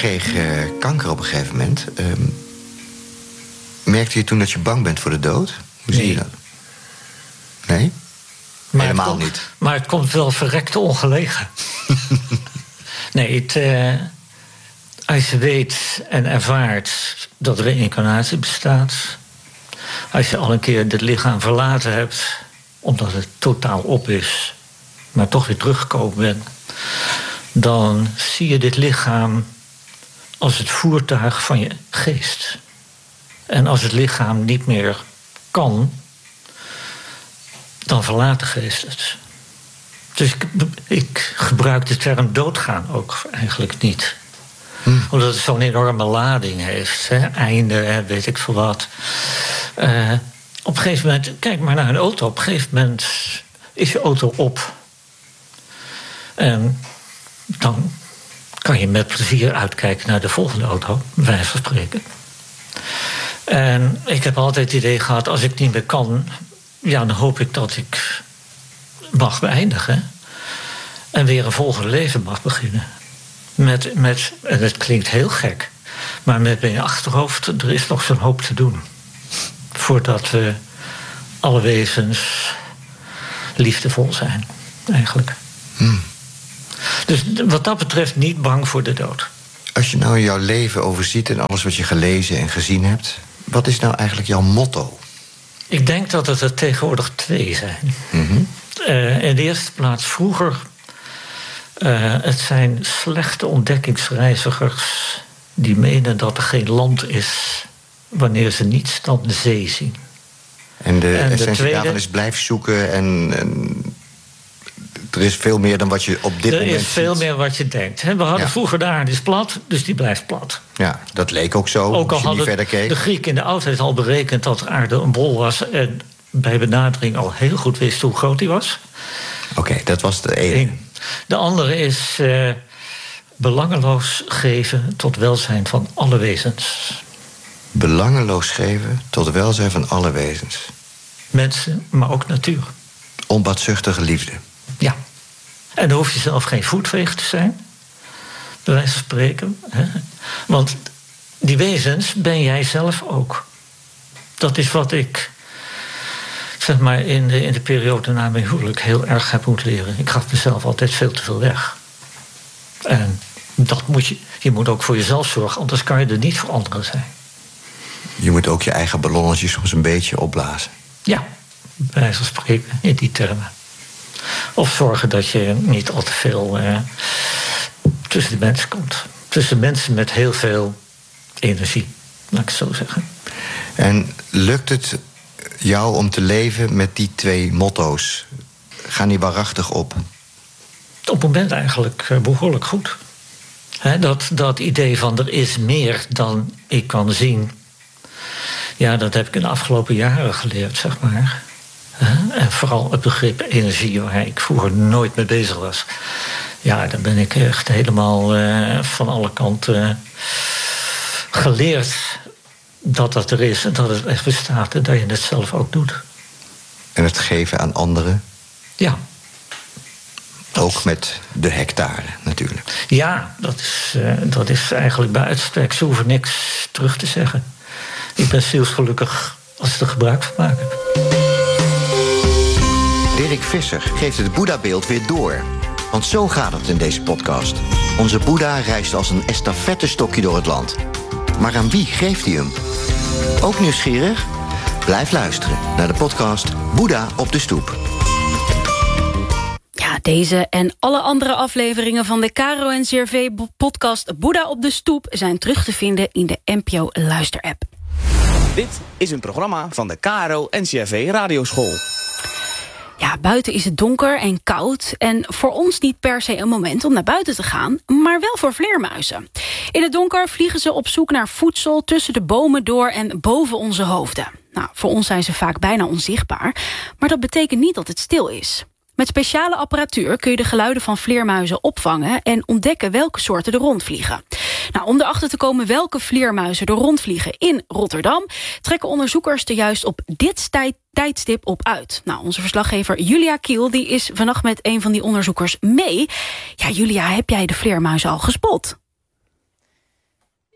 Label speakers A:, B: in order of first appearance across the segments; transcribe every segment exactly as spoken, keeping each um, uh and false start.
A: kreeg uh, kanker op een gegeven moment. Um, merkte je toen dat je bang bent voor de dood? Hoe zie
B: nee.
A: je dat? Nee?
B: Maar
A: Helemaal
B: het komt,
A: niet.
B: Maar het komt wel verrekte ongelegen. nee, het, uh, als je weet en ervaart dat reïncarnatie bestaat, als je al een keer dit lichaam verlaten hebt, omdat het totaal op is, maar toch weer teruggekomen bent, dan zie je dit lichaam als het voertuig van je geest. En als het lichaam niet meer kan, dan verlaat de geest het. Dus ik, ik gebruik de term doodgaan ook eigenlijk niet. Hm. Omdat het zo'n enorme lading heeft. Hè? Einde, weet ik veel wat. Uh, op een gegeven moment, kijk maar naar een auto. Op een gegeven moment is je auto op. En dan kan je met plezier uitkijken naar de volgende auto, bij wijze van spreken. En ik heb altijd het idee gehad, als ik niet meer kan, ja, dan hoop ik dat ik mag beëindigen. En weer een volgend leven mag beginnen. Met, met, en het klinkt heel gek, maar met mijn achterhoofd, er is nog zo'n hoop te doen. Voordat we alle wezens liefdevol zijn, eigenlijk. Hmm. Dus wat dat betreft niet bang voor de dood.
A: Als je nou jouw leven overziet en alles wat je gelezen en gezien hebt, wat is nou eigenlijk jouw motto?
B: Ik denk dat het er tegenwoordig twee zijn. Mm-hmm. Uh, in de eerste plaats vroeger. Uh, het zijn slechte ontdekkingsreizigers die menen dat er geen land is wanneer ze niets dan de zee zien.
A: En de en essentie de tweede, daarvan is blijf zoeken en, en er is veel meer dan wat je op dit
B: er
A: moment ziet.
B: Er is veel meer wat je denkt. We hadden ja. vroeger de aarde is plat, dus die blijft plat.
A: Ja, dat leek ook zo,
B: ook
A: als je niet verder keek.
B: De Grieken in de oudheid al berekend dat de aarde een bol was en bij benadering al heel goed wist hoe groot die was.
A: Oké, okay, dat was de ene.
B: De andere is uh, belangeloos geven tot welzijn van alle wezens.
A: Belangeloos geven tot welzijn van alle wezens.
B: Mensen, maar ook natuur.
A: Onbaatzuchtige liefde.
B: Ja. En dan hoef je zelf geen voetveeg te zijn, bij wijze van spreken. Hè? Want die wezens ben jij zelf ook. Dat is wat ik, zeg maar, in de, in de periode na mijn huwelijk heel erg heb moeten leren. Ik gaf mezelf altijd veel te veel weg. En dat moet je, je moet ook voor jezelf zorgen, anders kan je er niet voor anderen zijn.
A: Je moet ook je eigen ballonnetjes soms een beetje opblazen.
B: Ja, bij wijze van spreken, in die termen. Of zorgen dat je niet al te veel uh, tussen de mensen komt. Tussen mensen met heel veel energie, laat ik het zo zeggen.
A: En lukt het jou om te leven met die twee motto's? Gaan die waarachtig op?
B: Op het moment eigenlijk behoorlijk goed. He, dat, dat idee van er is meer dan ik kan zien, ja, dat heb ik in de afgelopen jaren geleerd, zeg maar. En vooral het begrip energie, waar ik vroeger nooit mee bezig was. Ja, dan ben ik echt helemaal uh, van alle kanten uh, geleerd dat dat er is en dat het echt bestaat en dat je het zelf ook doet.
A: En het geven aan anderen?
B: Ja.
A: Ook met de hectare natuurlijk.
B: Ja, dat is, uh, dat is eigenlijk bij uitstek. Ze hoeven niks terug te zeggen. Ik ben zielsgelukkig als ze er gebruik van maken.
A: Dirk Visser geeft het Boeddha-beeld weer door. Want zo gaat het in deze podcast. Onze Boeddha reist als een estafettestokje door het land. Maar aan wie geeft hij hem? Ook nieuwsgierig? Blijf luisteren naar de podcast Boeddha op de Stoep.
C: Ja, deze en alle andere afleveringen van de K R O N C R V-podcast Boeddha op de Stoep zijn terug te vinden in de N P O Luister-app.
D: Dit is een programma van de K R O N C R V Radioschool.
C: Ja, buiten is het donker en koud en voor ons niet per se een moment om naar buiten te gaan, maar wel voor vleermuizen. In het donker vliegen ze op zoek naar voedsel tussen de bomen door en boven onze hoofden. Nou, voor ons zijn ze vaak bijna onzichtbaar, maar dat betekent niet dat het stil is. Met speciale apparatuur kun je de geluiden van vleermuizen opvangen en ontdekken welke soorten er rondvliegen. Nou, om erachter te komen welke vleermuizen er rondvliegen in Rotterdam, trekken onderzoekers er juist op dit tijd tijdstip op uit. Nou, onze verslaggever Julia Kiel die is vannacht met een van die onderzoekers mee. Ja, Julia, heb jij de vleermuizen al gespot?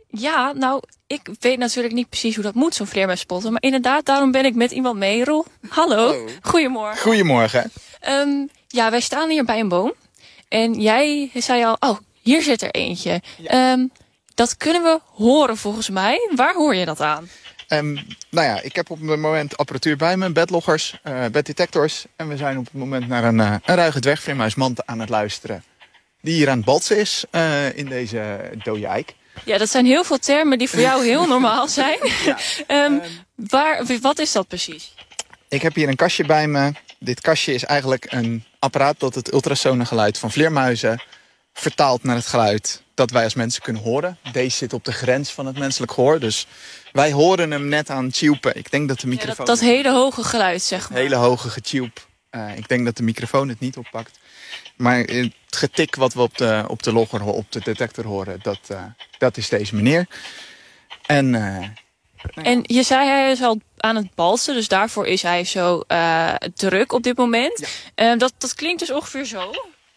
E: Ja, nou, ik weet natuurlijk niet precies hoe dat moet, zo'n vleermuis spotten. Maar inderdaad, daarom ben ik met iemand mee. Roel, hallo. Hallo. Goedemorgen.
F: Goedemorgen.
E: Um, ja, wij staan hier bij een boom. En jij zei al, oh, hier zit er eentje. Ja. Um, dat kunnen we horen volgens mij. Waar hoor je dat aan?
F: Um, nou ja, ik heb op het moment apparatuur bij me, bedloggers, uh, beddetectors. En we zijn op het moment naar een, uh, een ruige dwergvleermuismand aan het luisteren. Die hier aan het balsen is uh, in deze dode eik.
E: Ja, dat zijn heel veel termen die voor jou heel normaal zijn. Ja. um, um, waar, wat is dat precies?
F: Ik heb hier een kastje bij me. Dit kastje is eigenlijk een apparaat dat het ultrasonengeluid van vleermuizen vertaalt naar het geluid dat wij als mensen kunnen horen. Deze zit op de grens van het menselijk gehoor. Dus wij horen hem net aan tjilpen. Ik denk dat de microfoon...
E: Ja, dat, dat hele hoge geluid, zeg maar.
F: Hele hoge getjilp. Uh, ik denk dat de microfoon het niet oppakt. Maar het getik wat we op de, op de logger, op de detector horen, dat, uh, dat is deze meneer. En, uh, nou ja.
E: en je zei hij is al aan het balsen, dus daarvoor is hij zo uh, druk op dit moment. Ja. Uh, dat, dat klinkt dus ongeveer zo.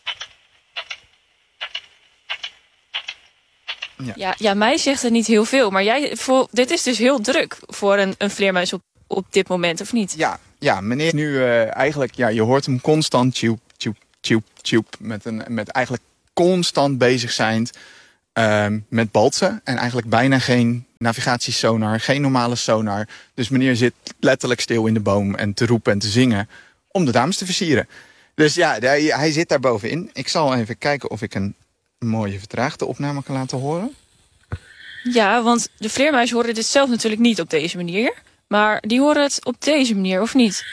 E: Ja. Ja, ja, mij zegt het niet heel veel, maar jij, voor, dit is dus heel druk voor een, een vleermuis op, op dit moment, of niet?
F: Ja, ja meneer, nu uh, eigenlijk, ja, je hoort hem constant tjoep, tjoep, tjoep, tjoep, met, een, met eigenlijk constant bezig zijn uh, met balsen. En eigenlijk bijna geen navigatiesonar, geen normale sonar. Dus meneer zit letterlijk stil in de boom en te roepen en te zingen om de dames te versieren. Dus ja, hij, hij zit daar bovenin. Ik zal even kijken of ik een mooie vertraagde opname kan laten horen.
E: Ja, want de vleermuizen horen dit zelf natuurlijk niet op deze manier. Maar die horen het op deze manier, of niet?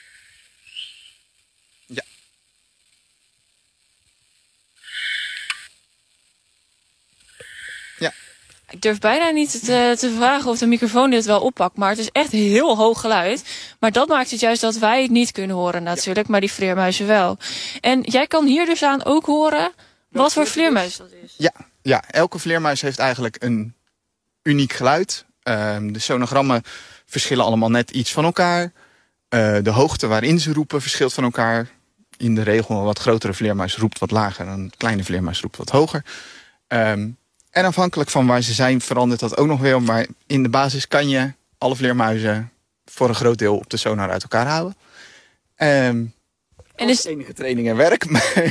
F: Ja. Ja.
E: Ik durf bijna niet te, te vragen of de microfoon dit wel oppakt. Maar het is echt heel hoog geluid. Maar dat maakt het juist dat wij het niet kunnen horen natuurlijk. Ja. Maar die vleermuizen wel. En jij kan hier dus aan ook horen wat voor vleermuis dat is.
F: Ja, ja, elke vleermuis heeft eigenlijk een uniek geluid. Uh, de sonogrammen verschillen allemaal net iets van elkaar. Uh, de hoogte waarin ze roepen verschilt van elkaar. In de regel een wat grotere vleermuis roept wat lager. Een kleine vleermuis roept wat hoger. Um, en afhankelijk van waar ze zijn verandert dat ook nog weer. Maar in de basis kan je alle vleermuizen voor een groot deel op de sonar uit elkaar houden. Um, En dus enige training en werk.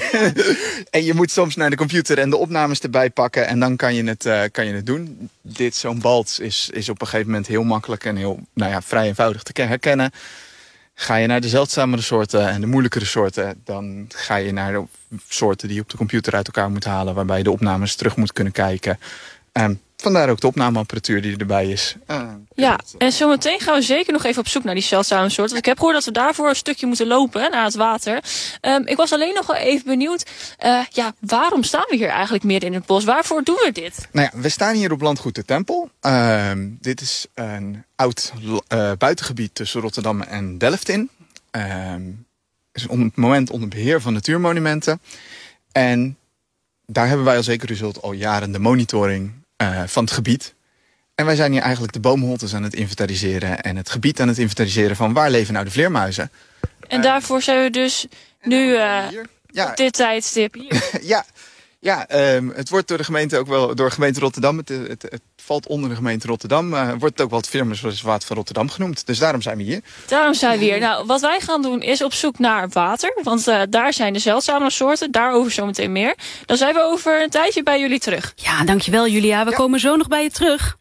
F: En je moet soms naar de computer en de opnames erbij pakken. En dan kan je het, uh, kan je het doen. Dit, zo'n balts is, is op een gegeven moment heel makkelijk en heel nou ja, vrij eenvoudig te herkennen. Ga je naar de zeldzamere soorten en de moeilijkere soorten, dan ga je naar de soorten die je op de computer uit elkaar moet halen. Waarbij je de opnames terug moet kunnen kijken. Um, Vandaar ook de opnameapparatuur die erbij is. Uh,
E: ja, en zometeen gaan we zeker nog even op zoek naar die zeldzame soort. Want ik heb gehoord dat we daarvoor een stukje moeten lopen hè, naar het water. Um, ik was alleen nog wel even benieuwd. Uh, ja, waarom staan we hier eigenlijk midden in het bos? Waarvoor doen we dit?
F: Nou ja, we staan hier op Landgoed de Tempel. Uh, dit is een oud uh, buitengebied tussen Rotterdam en Delft in. Uh, is op het moment onder beheer van Natuurmonumenten. En daar hebben wij als Ecoresult al jaren de monitoring Uh, van het gebied. En wij zijn hier eigenlijk de boomholtes aan het inventariseren en het gebied aan het inventariseren van waar leven nou de vleermuizen.
E: En uh, daarvoor zijn we dus nu uh, ja, op dit tijdstip hier.
F: ja, ja um, het wordt door de gemeente ook wel door de gemeente Rotterdam. Het, het, het valt onder de gemeente Rotterdam. Uh, wordt ook wel het vleermuisreservaat van Rotterdam genoemd. Dus daarom zijn we hier.
E: Daarom zijn we hier. Nou, wat wij gaan doen is op zoek naar water. Want uh, daar zijn de zeldzame soorten. Daarover zometeen meer. Dan zijn we over een tijdje bij jullie terug.
C: Ja, dankjewel Julia. We ja. komen zo nog bij je terug.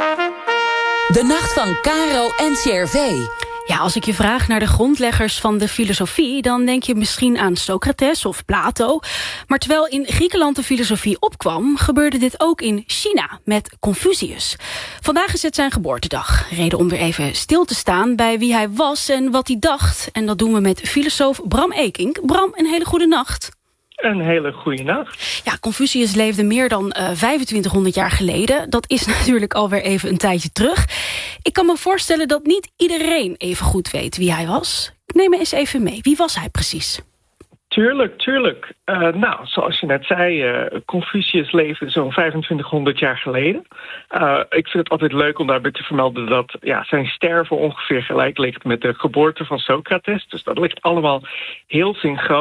G: De nacht van Caro en C R V.
C: Ja, als ik je vraag naar de grondleggers van de filosofie, dan denk je misschien aan Socrates of Plato. Maar terwijl in Griekenland de filosofie opkwam, gebeurde dit ook in China met Confucius. Vandaag is het zijn geboortedag. Reden om weer even stil te staan bij wie hij was en wat hij dacht. En dat doen we met filosoof Bram Ekink. Bram, een hele goede nacht.
H: Een hele goede nacht.
C: Ja, Confucius leefde meer dan uh, vijfentwintighonderd jaar geleden. Dat is natuurlijk alweer even een tijdje terug. Ik kan me voorstellen dat niet iedereen even goed weet wie hij was. Neem me eens even mee. Wie was hij precies?
H: Tuurlijk, tuurlijk. Uh, nou, zoals je net zei, uh, Confucius leefde zo'n vijfentwintighonderd jaar geleden. Uh, ik vind het altijd leuk om daarbij te vermelden dat ja, zijn sterven ongeveer gelijk ligt met de geboorte van Socrates. Dus dat ligt allemaal heel synchroon.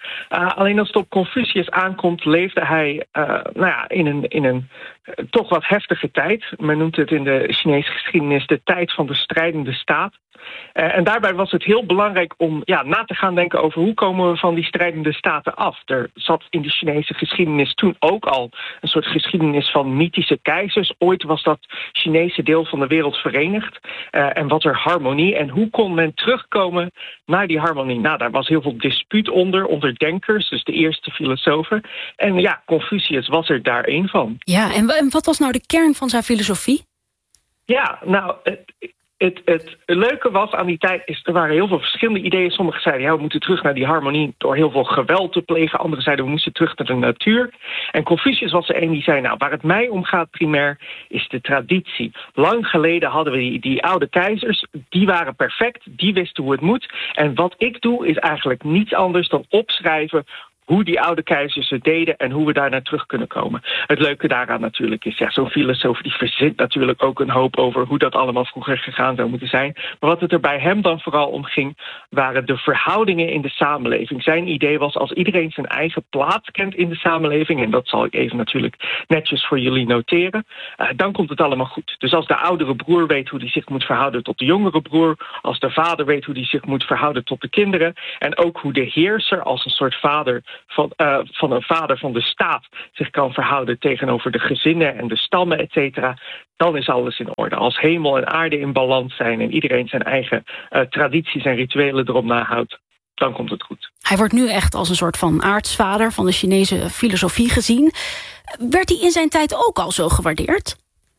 H: Uh, alleen als het op Confucius aankomt, leefde hij uh, nou ja, in een, in een uh, toch wat heftige tijd. Men noemt het in de Chinese geschiedenis de tijd van de strijdende staat. Uh, en daarbij was het heel belangrijk om ja, na te gaan denken over hoe komen we van die strijdende staten af. Er zat in de Chinese geschiedenis toen ook al een soort geschiedenis van mythische keizers. Ooit was dat Chinese deel van de wereld verenigd. Uh, en wat er harmonie. En hoe kon men terugkomen naar die harmonie? Nou, daar was heel veel dispuut onder, onder denkers, dus de eerste filosofen. En ja, Confucius was er daar één van.
C: Ja, en, en wat was nou de kern van zijn filosofie?
H: Ja, nou... Het, Het, het leuke was aan die tijd, is er waren heel veel verschillende ideeën. Sommigen zeiden, ja, we moeten terug naar die harmonie door heel veel geweld te plegen. Anderen zeiden, we moesten terug naar de natuur. En Confucius was er een die zei, nou, waar het mij om gaat primair, is de traditie. Lang geleden hadden we die, die oude keizers, die waren perfect, die wisten hoe het moet. En wat ik doe, is eigenlijk niets anders dan opschrijven hoe die oude keizers het deden en hoe we daar naar terug kunnen komen. Het leuke daaraan natuurlijk is, ja, zo'n filosoof die verzint natuurlijk ook een hoop over hoe dat allemaal vroeger gegaan zou moeten zijn. Maar wat het er bij hem dan vooral om ging, waren de verhoudingen in de samenleving. Zijn idee was, als iedereen zijn eigen plaats kent in de samenleving, en dat zal ik even natuurlijk netjes voor jullie noteren, uh, dan komt het allemaal goed. Dus als de oudere broer weet hoe hij zich moet verhouden tot de jongere broer, als de vader weet hoe hij zich moet verhouden tot de kinderen, en ook hoe de heerser als een soort vader Van, uh, van een vader van de staat zich kan verhouden tegenover de gezinnen en de stammen, et cetera, dan is alles in orde. Als hemel en aarde in balans zijn en iedereen zijn eigen uh, tradities en rituelen erop nahoudt, dan komt het goed.
C: Hij wordt nu echt als een soort van aartsvader van de Chinese filosofie gezien. Werd hij in zijn tijd ook al zo gewaardeerd?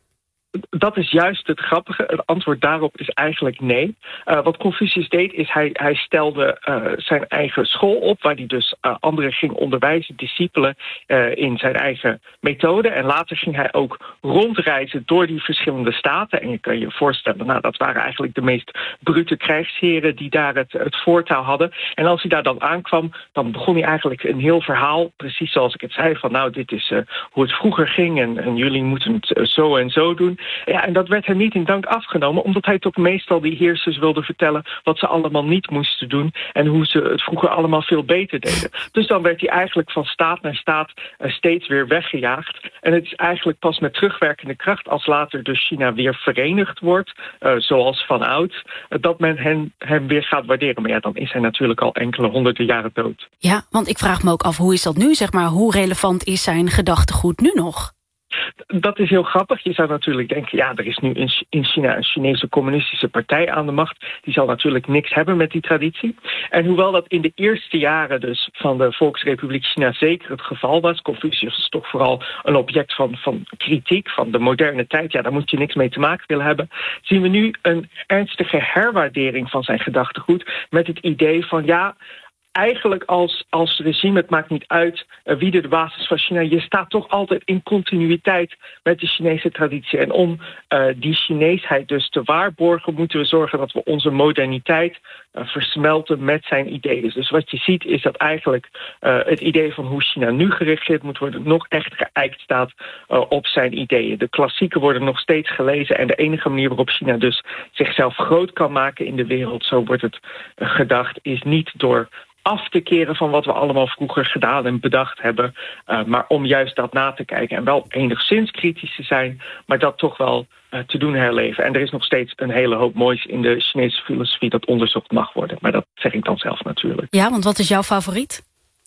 H: Dat is juist het grappige. Het antwoord daarop is eigenlijk nee. Uh, wat Confucius deed, is hij, hij stelde uh, zijn eigen school op, waar hij dus uh, anderen ging onderwijzen, discipelen, uh, in zijn eigen methode. En later ging hij ook rondreizen door die verschillende staten. En je kan je voorstellen, nou, dat waren eigenlijk de meest brute krijgsheren die daar het, het voortouw hadden. En als hij daar dan aankwam, dan begon hij eigenlijk een heel verhaal, precies zoals ik het zei, van nou, dit is uh, hoe het vroeger ging en, en jullie moeten het uh, zo en zo doen. Ja, en dat werd hem niet in dank afgenomen, omdat hij toch meestal die heersers wilde vertellen wat ze allemaal niet moesten doen en hoe ze het vroeger allemaal veel beter deden. Dus dan werd hij eigenlijk van staat naar staat uh, steeds weer weggejaagd. En het is eigenlijk pas met terugwerkende kracht, als later dus China weer verenigd wordt, uh, zoals van ouds, uh, dat men hen, hem weer gaat waarderen. Maar ja, dan is hij natuurlijk al enkele honderden jaren dood.
C: Ja, want ik vraag me ook af, hoe is dat nu? Zeg maar, hoe relevant is zijn gedachtegoed nu nog?
H: Dat is heel grappig. Je zou natuurlijk denken, ja, er is nu in China een Chinese communistische partij aan de macht. Die zal natuurlijk niks hebben met die traditie. En hoewel dat in de eerste jaren dus van de Volksrepubliek China zeker het geval was, Confucius is toch vooral een object van, van kritiek, van de moderne tijd. Ja, daar moet je niks mee te maken willen hebben. Zien we nu een ernstige herwaardering van zijn gedachtegoed met het idee van, ja, eigenlijk als, als regime, het maakt niet uit uh, wie er de basis van China, je staat toch altijd in continuïteit met de Chinese traditie. En om uh, die Chineesheid dus te waarborgen, moeten we zorgen dat we onze moderniteit uh, versmelten met zijn ideeën. Dus wat je ziet is dat eigenlijk uh, het idee van hoe China nu geregeerd moet worden nog echt geëikt staat uh, op zijn ideeën. De klassieken worden nog steeds gelezen en de enige manier waarop China dus zichzelf groot kan maken in de wereld, zo wordt het uh, gedacht, is niet door af te keren van wat we allemaal vroeger gedaan en bedacht hebben, uh, maar om juist dat na te kijken en wel enigszins kritisch te zijn, maar dat toch wel uh, te doen herleven. En er is nog steeds een hele hoop moois in de Chinese filosofie dat onderzocht mag worden, maar dat zeg ik dan zelf natuurlijk.
C: Ja, want wat is jouw favoriet?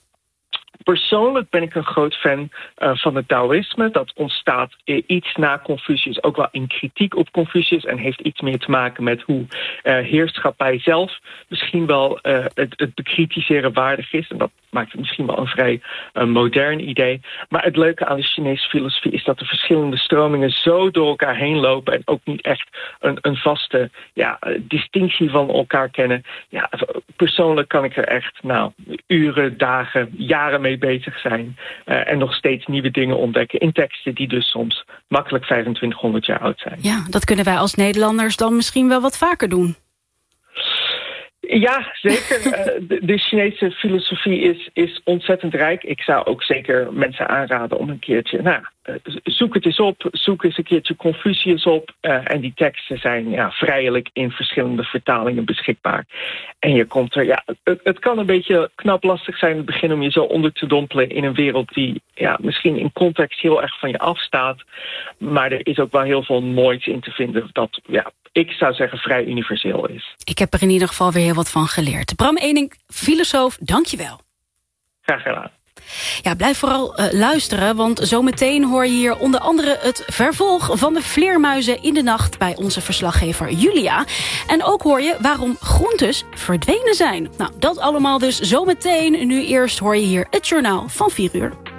H: Persoonlijk ben ik een groot fan uh, van het Taoïsme. Dat ontstaat uh, iets na Confucius, ook wel in kritiek op Confucius, en heeft iets meer te maken met hoe uh, heerschappij zelf misschien wel uh, het, het bekritiseren waardig is. En dat maakt het misschien wel een vrij uh, modern idee. Maar het leuke aan de Chinese filosofie is dat de verschillende stromingen zo door elkaar heen lopen en ook niet echt een, een vaste ja, distinctie van elkaar kennen. Ja, persoonlijk kan ik er echt nou, uren, dagen, jaren mee bezig zijn uh, en nog steeds nieuwe dingen ontdekken in teksten die dus soms makkelijk vijfentwintighonderd jaar oud zijn.
C: Ja, dat kunnen wij als Nederlanders dan misschien wel wat vaker doen.
H: Ja, zeker. uh, de, de Chinese filosofie is, is ontzettend rijk. Ik zou ook zeker mensen aanraden om een keertje nou, zoek het eens op, zoek eens een keertje Confucius op. Uh, en die teksten zijn ja, vrijelijk in verschillende vertalingen beschikbaar. En je komt er, ja, het, het kan een beetje knap lastig zijn in het begin om je zo onder te dompelen in een wereld die ja, misschien in context heel erg van je afstaat. Maar er is ook wel heel veel moois in te vinden dat, ja, ik zou zeggen, vrij universeel is.
C: Ik heb er in ieder geval weer heel wat van geleerd. Bram Eenink, filosoof, dank je wel.
H: Graag gedaan.
C: Ja, blijf vooral uh, luisteren, want zometeen hoor je hier onder andere het vervolg van de vleermuizen in de nacht bij onze verslaggever Julia. En ook hoor je waarom groentes verdwenen zijn. Nou, dat allemaal dus zometeen. Nu eerst hoor je hier het journaal van vier uur.